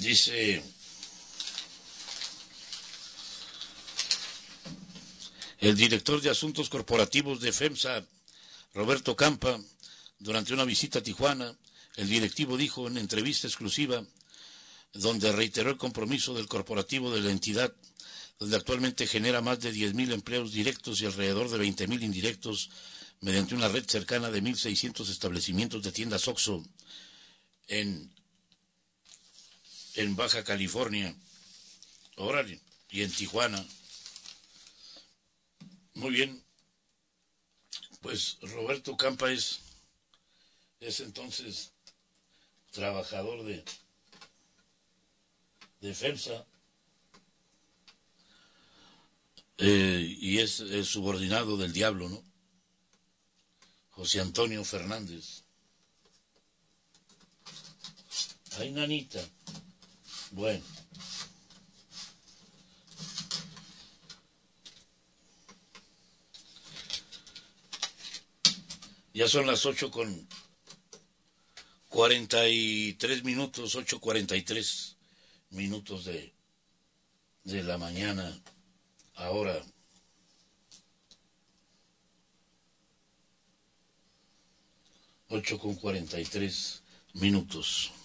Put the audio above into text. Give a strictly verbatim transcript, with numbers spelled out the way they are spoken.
Dice el director de Asuntos Corporativos de FEMSA, Roberto Campa, durante una visita a Tijuana, el directivo dijo en entrevista exclusiva, donde reiteró el compromiso del corporativo de la entidad, donde actualmente genera más de diez mil empleos directos y alrededor de veinte mil indirectos, mediante una red cercana de mil seiscientos establecimientos de tiendas OXXO en, en Baja California, órale, y en Tijuana. Muy bien, pues Roberto Campa es, es entonces trabajador de, de FEMSA eh, y es el subordinado del diablo, ¿no? José Antonio Fernández. Ay, nanita. Bueno. Ya son las ocho con cuarenta y tres minutos, ocho cuarenta y tres minutos de, de la mañana. Ahora, ocho con cuarenta y tres minutos.